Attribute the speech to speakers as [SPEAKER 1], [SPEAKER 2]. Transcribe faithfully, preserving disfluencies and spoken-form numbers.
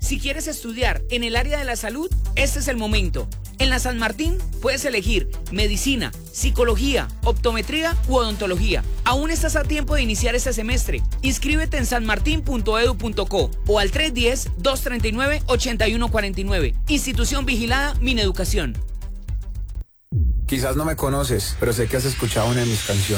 [SPEAKER 1] Si quieres estudiar en el área de la salud, este es el momento. En la San Martín puedes elegir medicina, psicología, optometría u odontología. Aún estás a tiempo de iniciar este semestre. Inscríbete en san martin punto edu punto co o al tres uno cero, dos tres nueve, ocho uno cuatro nueve. Institución vigilada Mineducación.
[SPEAKER 2] Quizás no me conoces, pero sé que has escuchado una de mis canciones.